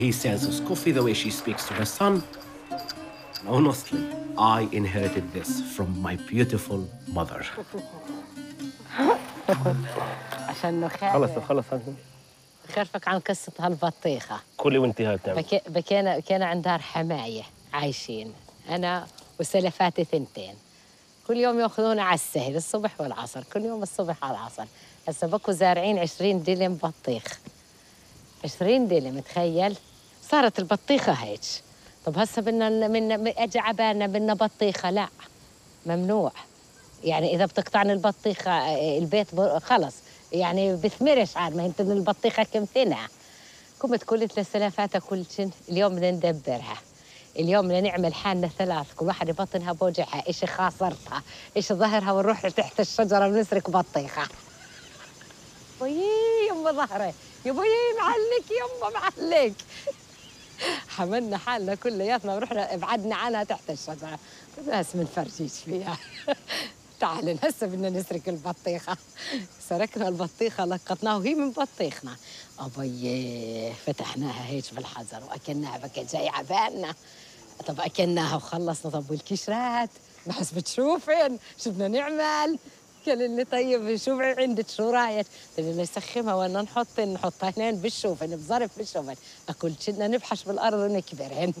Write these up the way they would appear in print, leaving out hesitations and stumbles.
He says Scoffy the way she speaks to her son. And honestly, I inherited this from my beautiful mother. عشان خلص خرفك عن قصة هالبطيخة. كلي وانت هاتم. كان عند دار حماية عايشين أنا وسلفاتي ثنتين. كل يوم ياخذونا على السهل الصبح والعصر، كل يوم الصبح على العصر. هسه بكوا زارعين 20 دلم بطيخ. 20 دلم تخيل؟ صارت البطيخة هيك. طب هسه بدنا اجى عبالنا بدنا بطيخة، لا ممنوع. يعني إذا بتقطعن البطيخة البيت خلص يعني بثمرش عاد ما انت البطيخة كم ثنى. قمت قلت لسلافاتها كل شيء اليوم بدنا ندبرها. اليوم بدنا نعمل حالنا ثلاث، كل واحد بطنها بوجعها، إيش خاصرتها، إيش ظهرها، ونروح تحت الشجرة ونسرق بطيخة. بيي يما ظهري، يا بيي معلك يما معلك. حملنا حالنا كلياتنا ورحنا ابعدنا عنها تحت الشجرة. ناس من فرجيش فيها. تعالوا هسه بدنا نسرق البطيخة. سرقنا البطيخة لقطناها وهي من بطيخنا. أبي فتحناها هيك بالحجر وأكلناها بكى جاي عبالنا. طب أكلناها وخلصنا. طب والكشرات بحس بتشوفن شو بدنا نعمل؟ قال لي طيب شو عندك شو رايك؟ قلت له نسخمها ولا نحطها هنين بالشوفن بظرف بالشوفن. أكل شدنا نبحش بالأرض ونكبرهن.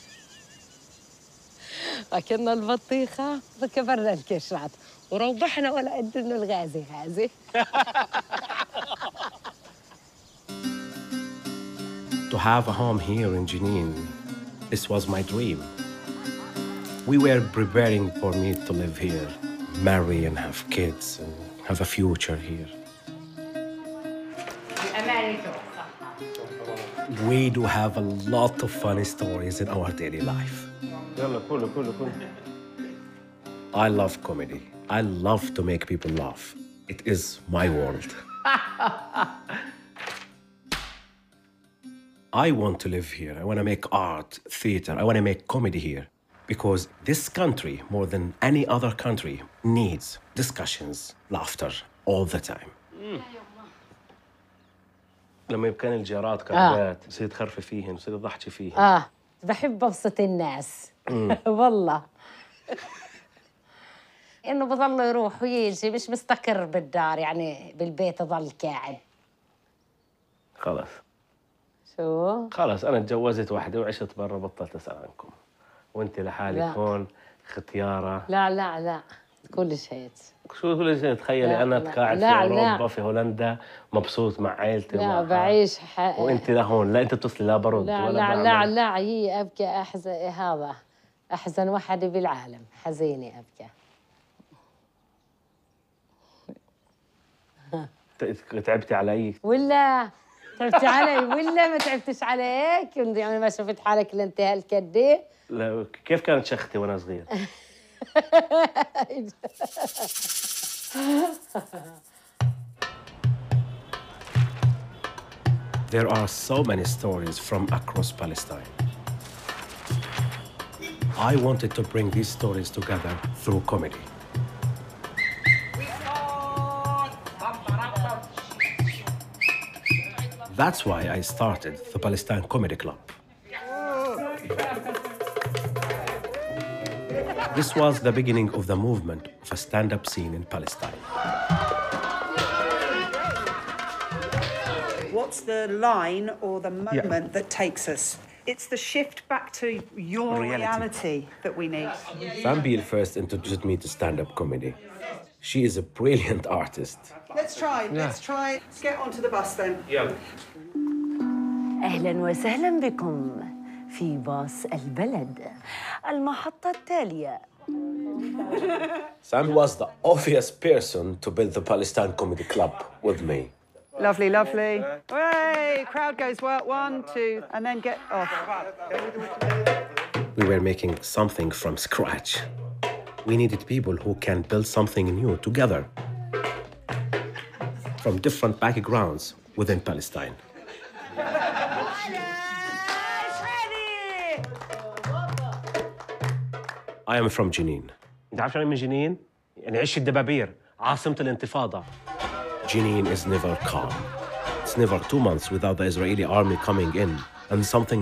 أكلنا البطيخة وكبرنا الكشرات وروحنا ولا قد إنه الغازي هذه. To have a home here in Jenin, this was my dream. We were preparing for me to live here, marry and have kids and have a future here. We do have a lot of funny stories in our daily life. كله. I love comedy. I love to make people laugh. It is my world. I want to live here. I want to make art, theater. I want to make comedy here. Because this country, more than any other country, needs discussions, laughter all the time. لما يبقى الجارات كعبات بصير تخرفي فيهن بصير تضحكي فيهن. بحب ابسط الناس. والله انه بضل يروح ويجي مش مستقر بالدار يعني بالبيت ضل قاعد. خلاص شو؟ خلاص انا تجوزت وحده وعشت برا بطلت اسال عنكم وانت لحالك لا. هون ختياره. لا كلش هيك. شو كل شيء تخيلي انا قاعد في اوروبا في هولندا مبسوط مع عائلتي لا بعيش وانت لهون لا انت بتصلي لا برد لا ولا لا هي ابكي هذا احزن وحده بالعالم حزينه ابكي. تعبتي علي ولا تعبتي علي ولا ما تعبتش عليك؟ يعني ما شفت حالك لانتهى الكدي؟ لا كيف كانت شختي وانا صغير؟ There are so many stories from across Palestine. I wanted to bring these stories together through comedy. That's why I started the Palestine Comedy Club. This was the beginning of the movement of a stand-up scene in Palestine. What's the line or the moment that takes us? It's the shift back to your reality that we need. Bambil first introduced me to stand-up comedy. She is a brilliant artist. Let's try. Let's get onto the bus then. يلا. أهلاً وسهلاً بكم في باص البلد. المحطة التالية. Sam was the obvious person to build the Palestine Comedy Club with me. Lovely. Hooray! Crowd goes well. 1, 2, and then get off. We were making something from scratch. We needed people who can build something new together from different backgrounds within Palestine. I am from Jenin. انت عارف شو يعني من جنين؟ يعني عش الدبابير، عاصمة الانتفاضة. Jenin is never calm. It's never 2 months without the Israeli army coming in and something